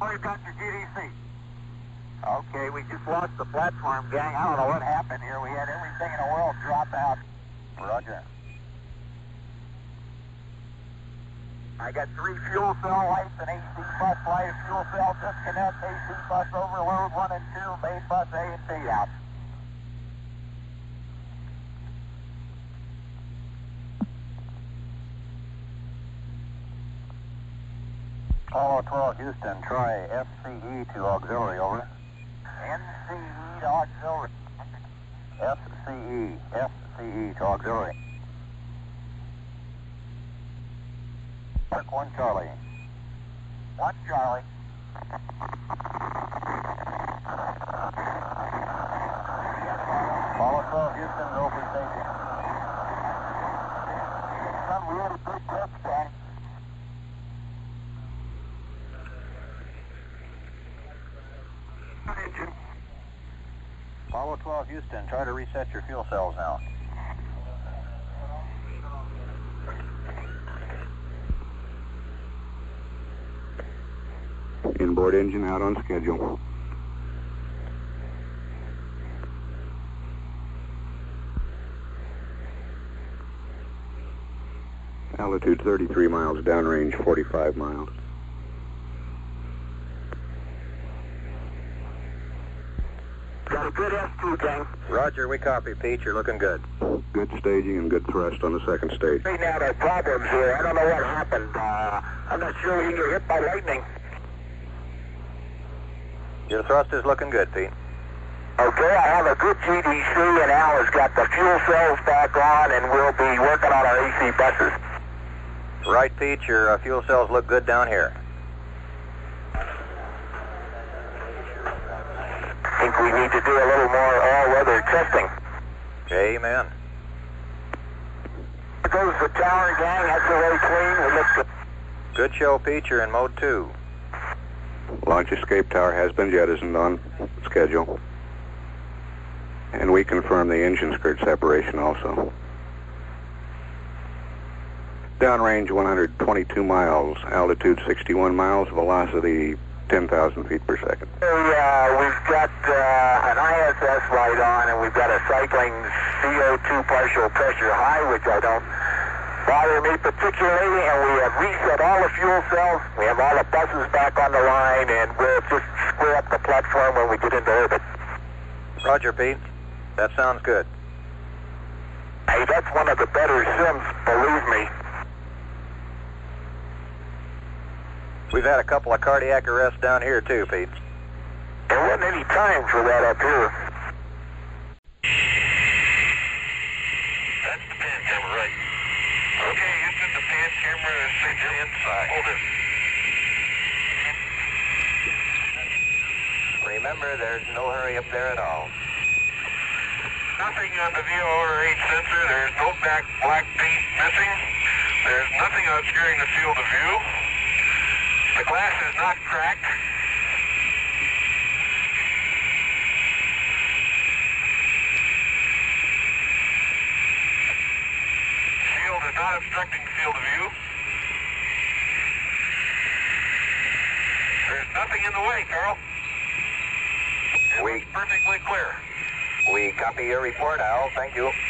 We've got your GDC. Okay, we just lost the platform, gang. I don't know what happened here. We had everything in the world drop out. Roger. I got 3 fuel cell lights, an AC bus light, a fuel cell disconnect, AC bus overload, 1 and 2, main bus A and B out. Apollo 12 Houston, try FCE to auxiliary, over. NCE to auxiliary. FCE to auxiliary. Mark 1 Charlie. 1 Charlie. Apollo 12 Houston, go for safety. Some really good test, gang. Apollo 12 Houston, try to reset your fuel cells now. Inboard engine out on schedule. Altitude 33 miles, downrange 45 miles. Got a good S2, gang. Roger, we copy, Pete. You're looking good. Good staging and good thrust on the second stage. Straighten out our problems here. I don't know what happened. I'm not sure we can get hit by lightning. Your thrust is looking good, Pete. Okay, I have a good GDC, and Al has got the fuel cells back on, and we'll be working on our AC buses. Right, Pete. Your fuel cells look good down here. I think we need to do a little more all-weather testing. Amen. There goes the tower, gang. That's really clean. We look good. Good show, Pete. You're in mode 2. Launch escape tower has been jettisoned on schedule. And we confirm the engine skirt separation also. Downrange 122 miles, altitude 61 miles, velocity 10,000 feet per second. We've got an ISS light on, and we've got a cycling CO2 partial pressure high, which I don't bother me particularly, and we have reset all the fuel cells. We have all the buses back on the line, and we'll just square up the platform when we get into orbit. Roger, Pete. That sounds good. Hey, that's one of the better sims, believe me. We've had a couple of cardiac arrests down here, too, Pete. There wasn't any time for that up here. That's the pan camera, right? Okay, Houston, the pan camera is safely inside. Hold it. Remember, there's no hurry up there at all. Nothing on the VOR-8 sensor. There's no back black paint missing. There's nothing obscuring the field of view. The glass is not cracked. Shield is not obstructing the field of view. There's nothing in the way, Carl. It looks perfectly clear. We copy your report, Al. Thank you.